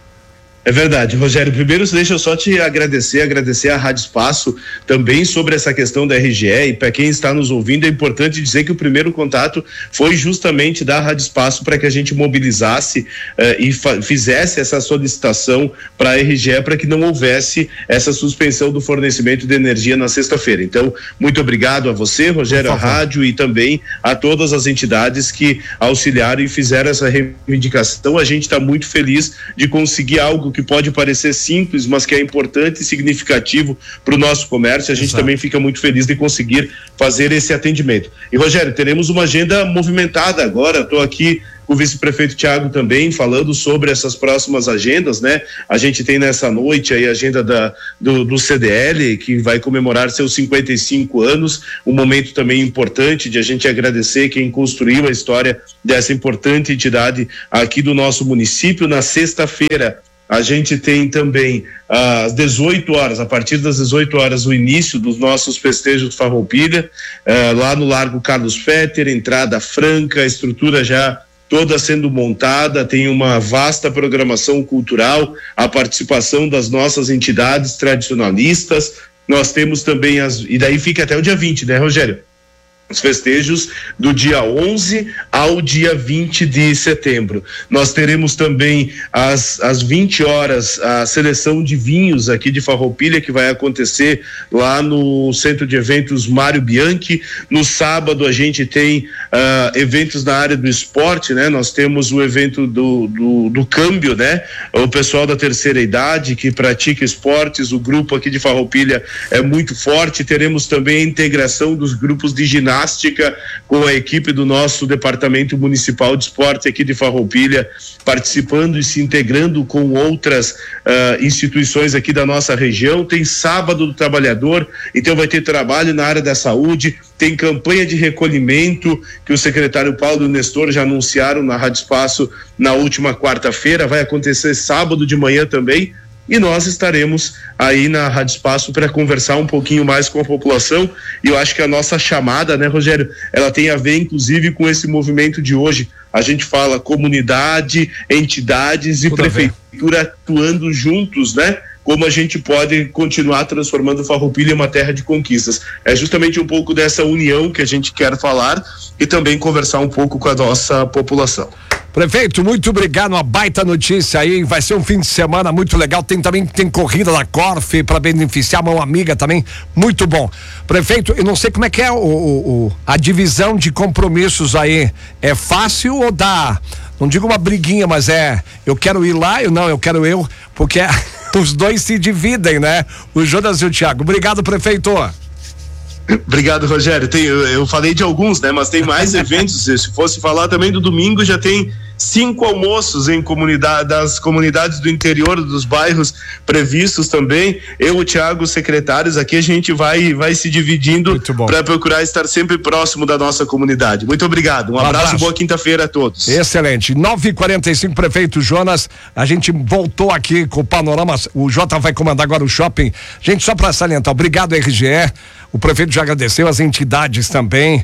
É verdade, Rogério. Primeiro, deixa eu só te agradecer, agradecer à Rádio Espaço também sobre essa questão da R G E, e para quem está nos ouvindo é importante dizer que o primeiro contato foi justamente da Rádio Espaço para que a gente mobilizasse eh, e fizesse essa solicitação para a R G E para que não houvesse essa suspensão do fornecimento de energia na sexta-feira. Então, muito obrigado a você, Rogério, a rádio e também a todas as entidades que auxiliaram e fizeram essa reivindicação. A gente está muito feliz de conseguir algo que pode parecer simples, mas que é importante e significativo para o nosso comércio. A gente Exato. Também fica muito feliz de conseguir fazer esse atendimento. E, Rogério, teremos uma agenda movimentada agora. Estou aqui com o vice-prefeito Tiago também falando sobre essas próximas agendas, né? A gente tem nessa noite aí a agenda da, do, do C D L, que vai comemorar seus cinquenta e cinco anos, um momento também importante de a gente agradecer quem construiu a história dessa importante entidade aqui do nosso município. Na sexta-feira, a gente tem também às dezoito horas, a partir das dezoito horas, o início dos nossos festejos Farroupilha, eh, lá no Largo Carlos Fetter, entrada franca, estrutura já toda sendo montada, tem uma vasta programação cultural, a participação das nossas entidades tradicionalistas. Nós temos também as, e daí fica até o dia vinte, né, Rogério? Os festejos do dia onze ao dia vinte de setembro. Nós teremos também às, às vinte horas a seleção de vinhos aqui de Farroupilha, que vai acontecer lá no Centro de Eventos Mário Bianchi. No sábado a gente tem uh, eventos na área do esporte, né? Nós temos o evento do, do, do câmbio, né? O pessoal da terceira idade que pratica esportes, o grupo aqui de Farroupilha é muito forte. Teremos também a integração dos grupos de ginástica com a equipe do nosso Departamento Municipal de Esporte aqui de Farroupilha, participando e se integrando com outras uh, instituições aqui da nossa região. Tem sábado do trabalhador, então vai ter trabalho na área da saúde, tem campanha de recolhimento que o secretário Paulo e o Nestor já anunciaram na Rádio Espaço na última quarta-feira, vai acontecer sábado de manhã também. E nós estaremos aí na Rádio Espaço para conversar um pouquinho mais com a população. E eu acho que a nossa chamada, né, Rogério, ela tem a ver inclusive com esse movimento de hoje. A gente fala comunidade, entidades e Tudo prefeitura atuando juntos, né? Como a gente pode continuar transformando Farroupilha em uma terra de conquistas. É justamente um pouco dessa união que a gente quer falar e também conversar um pouco com a nossa população. Prefeito, muito obrigado, uma baita notícia aí, vai ser um fim de semana muito legal, tem também, tem corrida da Corf para beneficiar a mão amiga também, muito bom. Prefeito, eu não sei como é que é o, o, o, a divisão de compromissos aí, é fácil ou dá, não digo uma briguinha, mas é, eu quero ir lá, eu não, eu quero eu, porque os dois se dividem, né? O Jonas e o Thiago. Obrigado, prefeito. Obrigado, Rogério. Tem, eu, eu falei de alguns, né? Mas tem mais eventos. Se fosse falar também do domingo, já tem cinco almoços em comunidade, das comunidades do interior dos bairros previstos também. Eu, o Thiago, secretários, aqui a gente vai, vai se dividindo para procurar estar sempre próximo da nossa comunidade. Muito obrigado. Um, um abraço, abraço. Boa quinta-feira a todos. Excelente. nove e quarenta e cinco, prefeito Jonas. A gente voltou aqui com o panorama. O Jota vai comandar agora o shopping. Gente, só para salientar, obrigado, R G E. O prefeito já agradeceu, as entidades também,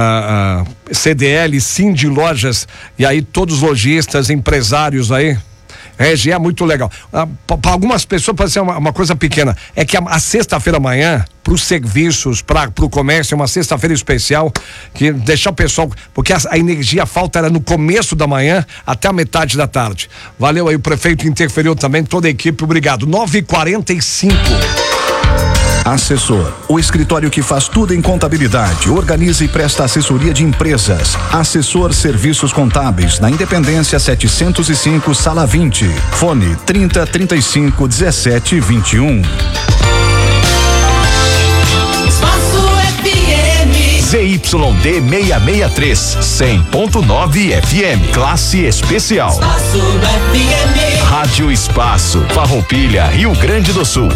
a, a C D L, Cindy Lojas, e aí todos os lojistas, empresários aí. R G E é muito legal. Ah, para algumas pessoas pode ser uma, uma coisa pequena. É que a, a sexta-feira amanhã, para os serviços, para o comércio, é uma sexta-feira especial, que deixar o pessoal, porque a, a energia falta era no começo da manhã até a metade da tarde. Valeu aí, o prefeito interferiu também, toda a equipe, obrigado. nove e quarenta e cinco. Assessor, o escritório que faz tudo em contabilidade, organiza e presta assessoria de empresas. Assessor Serviços Contábeis, na Independência setecentos e cinco, sala vinte. Fone trinta, trinta e cinco, dezessete, vinte e um. Z Y D seiscentos e sessenta e três, cem ponto nove F M. Classe especial. Espaço F M. Rádio Espaço, Farroupilha, Rio Grande do Sul.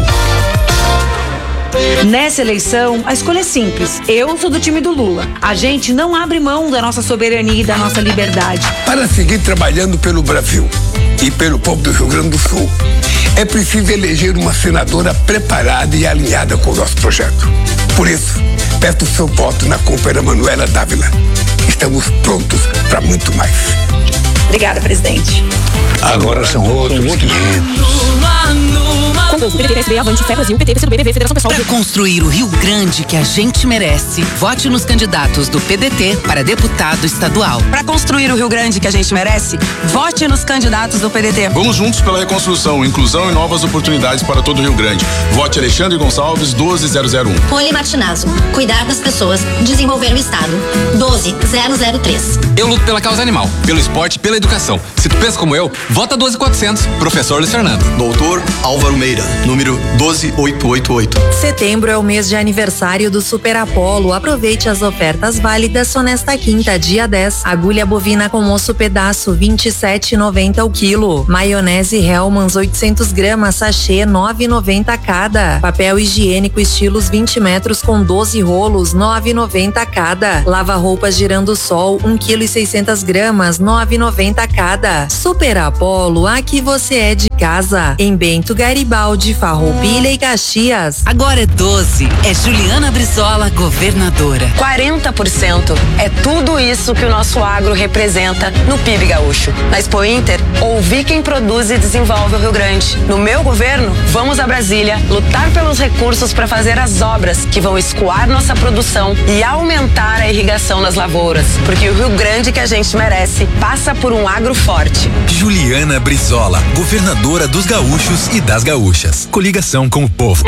Nessa eleição, a escolha é simples. Eu sou do time do Lula. A gente não abre mão da nossa soberania e da nossa liberdade. Para seguir trabalhando pelo Brasil e pelo povo do Rio Grande do Sul, é preciso eleger uma senadora preparada e alinhada com o nosso projeto. Por isso, peço o seu voto na companheira Manuela Dávila. Estamos prontos para muito mais. Obrigada, presidente. Agora são outros quinhentos. Convence o P D T, P S B, Avante, Fé Brasil, P T, P C do B, B V, Federação Pessoal. Para construir o Rio Grande que a gente merece, vote nos candidatos do P D T para deputado estadual. Para construir o Rio Grande que a gente merece, vote nos candidatos do P D T. Vamos juntos pela reconstrução, inclusão e novas oportunidades para todo o Rio Grande. Vote Alexandre Gonçalves, doze zero zero um. Poli Martinazo, cuidar das pessoas, desenvolver o Estado, doze zero zero três. Eu luto pela causa animal, pelo esporte e pela educação. Se tu pensa como eu, vota doze quatrocentos. Professor Luiz Fernando. Doutor Álvaro Meira, número doze oitocentos e oitenta e oito. Setembro é o mês de aniversário do Super Apollo. Aproveite as ofertas válidas só nesta quinta, dia dez. Agulha bovina com osso pedaço, vinte e sete reais e noventa centavos o quilo. Maionese Hellmann's, oitocentos gramas, sachê, nove reais e noventa centavos cada. Papel higiênico estilos vinte metros com doze rolos, nove reais e noventa centavos cada. Lava roupas girando sol, um quilo e seiscentas gramas, nove reais e noventa centavos cada. Super Apollo, aqui você é de casa. Em Bento Garibaldi, Farroupilha e Caxias. Agora é doze. É Juliana Brizola, governadora. quarenta por cento. É tudo isso que o nosso agro representa no P I B gaúcho. Na Expo Inter, ouvi quem produz e desenvolve o Rio Grande. No meu governo, vamos a Brasília lutar pelos recursos para fazer as obras que vão escoar nossa produção e aumentar a irrigação nas lavouras. Porque o Rio Grande que a gente merece passa por um agro forte. Juliana Brizola, governadora dos gaúchos e das gaúchas. Coligação com o povo.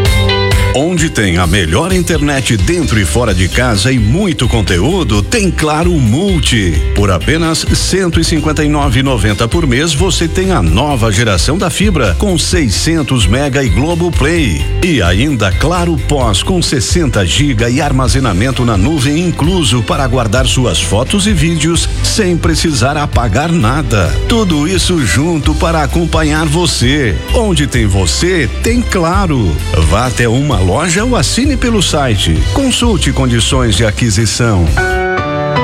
Onde tem a melhor internet dentro e fora de casa e muito conteúdo, tem Claro Multi. Por apenas cento e cinquenta e nove reais e noventa centavos por mês, você tem a nova geração da fibra com seiscentos mega e Globo Play. E ainda Claro Pós com sessenta gigas e armazenamento na nuvem incluso para guardar suas fotos e vídeos sem precisar apagar nada. Tudo isso junto para acompanhar você. Onde tem você, tem Claro. Vá até uma loja ou assine pelo site. Consulte condições de aquisição.